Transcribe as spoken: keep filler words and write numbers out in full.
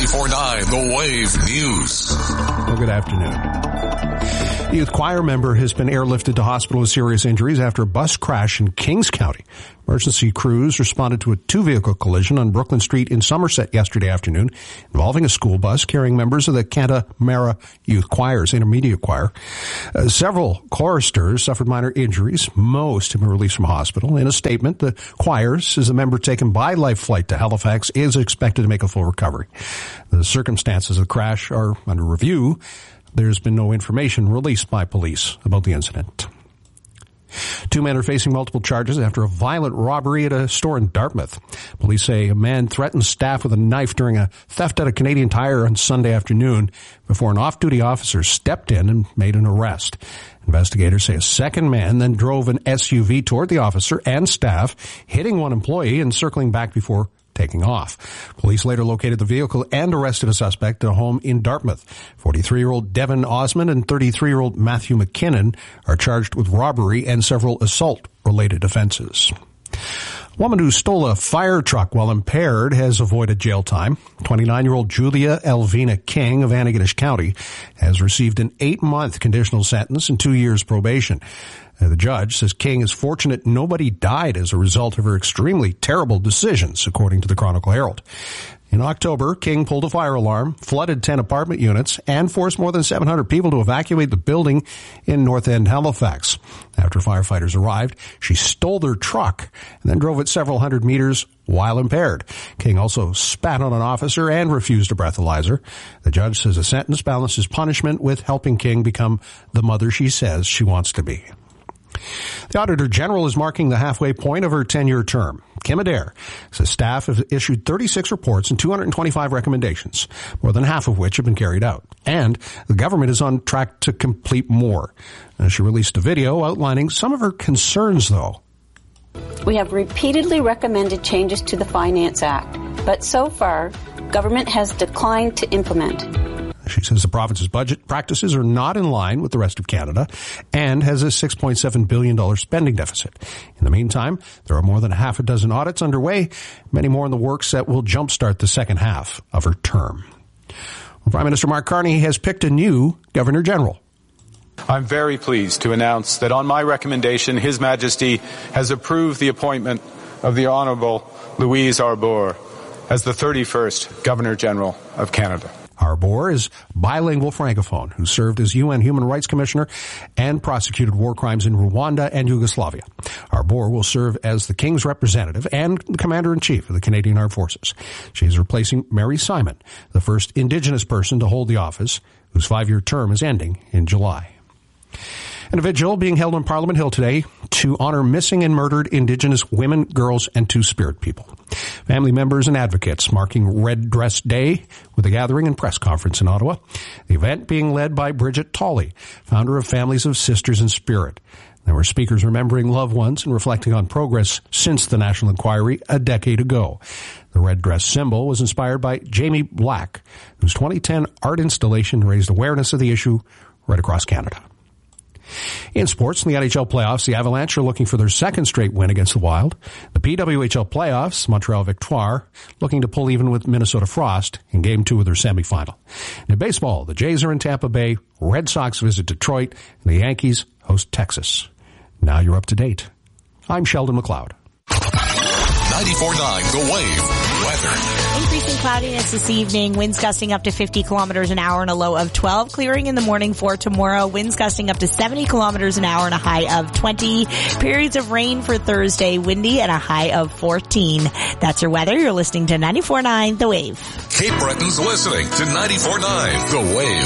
ninety-four point nine The Wave News. Well, good afternoon. A youth choir member has been airlifted to hospital with serious injuries after a bus crash in Kings County. Emergency crews responded to a two-vehicle collision on Brooklyn Street in Somerset yesterday afternoon, involving a school bus carrying members of the Canta-Mara Youth Choir's intermediate choir. Uh, several choristers suffered minor injuries. Most have been released from hospital. In a statement, the choir says the member taken by life flight to Halifax is expected to make a full recovery. The circumstances of the crash are under review. There's been no information released by police about the incident. Two men are facing multiple charges after a violent robbery at a store in Dartmouth. Police say a man threatened staff with a knife during a theft at a Canadian Tire on Sunday afternoon before an off-duty officer stepped in and made an arrest. Investigators say a second man then drove an S U V toward the officer and staff, hitting one employee and circling back before taking off. Police later located the vehicle and arrested a suspect at a home in Dartmouth. forty-three-year-old Devin Osmond and thirty-three-year-old Matthew McKinnon are charged with robbery and several assault-related offenses. A woman who stole a fire truck while impaired has avoided jail time. twenty-nine-year-old Julia Elvina King of Antigonish County has received an eight-month conditional sentence and two years probation. Uh, the judge says King is fortunate nobody died as a result of her extremely terrible decisions, according to the Chronicle Herald. In October, King pulled a fire alarm, flooded ten apartment units, and forced more than seven hundred people to evacuate the building in North End, Halifax. After firefighters arrived, she stole their truck and then drove it several hundred meters while impaired. King also spat on an officer and refused a breathalyzer. The judge says the sentence balances punishment with helping King become the mother she says she wants to be. The Auditor General is marking the halfway point of her ten-year term. Kim Adair says staff have issued thirty-six reports and two hundred twenty-five recommendations, more than half of which have been carried out. And the government is on track to complete more. And she released a video outlining some of her concerns, though. We have repeatedly recommended changes to the Finance Act, but so far, government has declined to implement. She says the province's budget practices are not in line with the rest of Canada and has a six point seven billion dollars spending deficit. In the meantime, there are more than half a dozen audits underway, many more in the works that will jumpstart the second half of her term. Well, Prime Minister Mark Carney has picked a new Governor General. I'm very pleased to announce that on my recommendation, His Majesty has approved the appointment of the Honourable Louise Arbour as the thirty-first Governor General of Canada. Arbour is bilingual francophone who served as U N Human Rights Commissioner and prosecuted war crimes in Rwanda and Yugoslavia. Arbour will serve as the King's representative and the Commander-in-Chief of the Canadian Armed Forces. She is replacing Mary Simon, the first Indigenous person to hold the office, whose five-year term is ending in July. And a vigil being held on Parliament Hill today to honor missing and murdered Indigenous women, girls, and Two-Spirit people. Family members and advocates marking Red Dress Day with a gathering and press conference in Ottawa. The event being led by Bridget Tolley, founder of Families of Sisters in Spirit. There were speakers remembering loved ones and reflecting on progress since the National Inquiry a decade ago. The red dress symbol was inspired by Jamie Black, whose twenty ten art installation raised awareness of the issue right across Canada. In sports, in the N H L playoffs, the Avalanche are looking for their second straight win against the Wild. The P W H L playoffs, Montreal Victoire, looking to pull even with Minnesota Frost in Game two of their semifinal. In baseball, the Jays are in Tampa Bay, Red Sox visit Detroit, and the Yankees host Texas. Now you're up to date. I'm Sheldon McLeod. ninety-four point nine The Wave. Weather. Increasing cloudiness this evening. Winds gusting up to fifty kilometers an hour and a low of twelve. Clearing in the morning for tomorrow. Winds gusting up to seventy kilometers an hour and a high of twenty. Periods of rain for Thursday. Windy and a high of fourteen. That's your weather. You're listening to ninety-four point nine The Wave. Cape Breton's listening to ninety-four point nine The Wave.